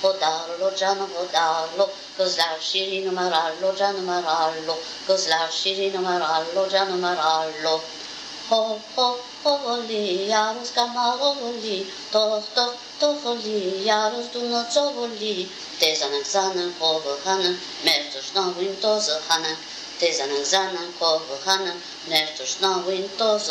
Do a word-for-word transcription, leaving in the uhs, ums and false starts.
Hodarlo canım hodarlo, kızlar şirin marallo canım marallo, kızlar şirin marallo canım marallo. Ho ho holi, jaruz kamaroli, toch toch tocholi, jaruz du nocovoli. Tezanen zanen kovahanen, mertuş na wintoz hanen. Tezanen zanen kovahanen, mertuş na wintoz